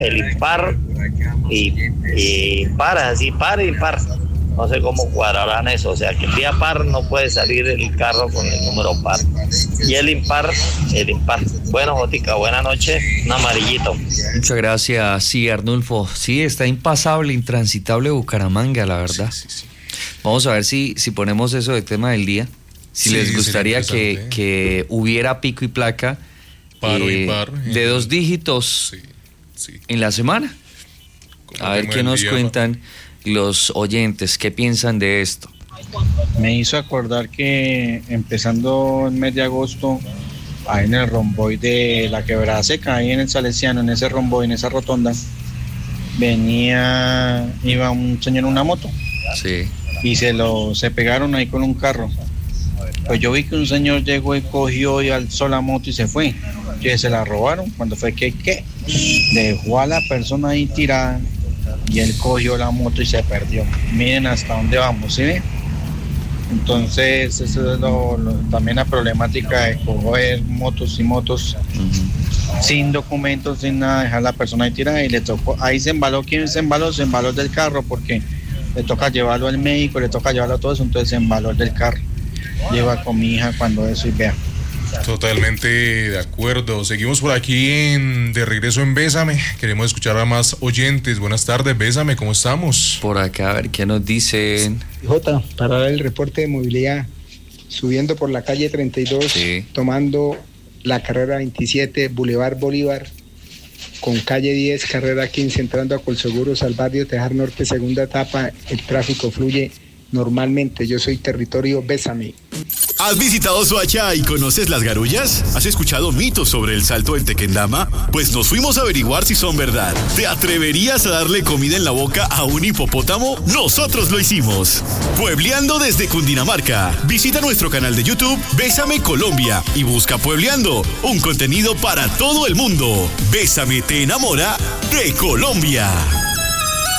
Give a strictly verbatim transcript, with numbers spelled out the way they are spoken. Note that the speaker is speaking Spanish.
el impar y, y par, así par y par. No sé cómo cuadrarán eso, o sea que el día par no puede salir el carro con el número par y el impar, el impar. Bueno, Jotica, buena noche, un amarillito. Muchas gracias, sí, Arnulfo. Sí, está impasable, intransitable Bucaramanga, la verdad. Sí, sí, sí. Vamos a ver si, si ponemos eso de tema del día, si sí, les gustaría que, que hubiera pico y placa par eh, y par, de dos dígitos sí, sí. en la semana. A ver qué nos día, cuentan ¿no? los oyentes, qué piensan de esto. Me hizo acordar que empezando el mes de agosto, ahí en el romboy de la Quebrada Seca, ahí en el Salesiano, en ese romboy, en esa rotonda, venía, iba un señor en una moto. Sí. Y se lo, se pegaron ahí con un carro. Pues yo vi que un señor llegó y cogió y alzó la moto y se fue. Que se la robaron. Cuando fue que, ¿qué? Dejó a la persona ahí tirada y él cogió la moto y se perdió. Miren hasta dónde vamos, ¿sí ven? Entonces, eso es lo, lo, también la problemática de coger motos y motos uh-huh. sin documentos, sin nada, dejar a la persona ahí tirada y le tocó. Ahí se embaló. ¿Quién se embaló? Se embaló del carro porque le toca llevarlo al médico, le toca llevarlo a todo eso, entonces se embaló del carro. Lleva con mi hija cuando eso y vea. Totalmente de acuerdo. Seguimos por aquí en de regreso en Bésame. Queremos escuchar a más oyentes. Buenas tardes, Bésame, ¿cómo estamos? Por acá, a ver qué nos dicen. Jota, para dar el reporte de movilidad, subiendo por la calle treinta y dos, sí. tomando la carrera veintisiete, Boulevard Bolívar, con calle diez, carrera quince, entrando a Colseguros al barrio Tejar Norte, segunda etapa, el tráfico fluye normalmente. Yo soy territorio Bésame. ¿Has visitado Soacha y conoces las garullas? ¿Has escuchado mitos sobre el salto del Tequendama? Pues nos fuimos a averiguar si son verdad. ¿Te atreverías a darle comida en la boca a un hipopótamo? Nosotros lo hicimos. Puebleando desde Cundinamarca. Visita nuestro canal de YouTube Bésame Colombia y busca Puebleando, un contenido para todo el mundo. Bésame te enamora de Colombia.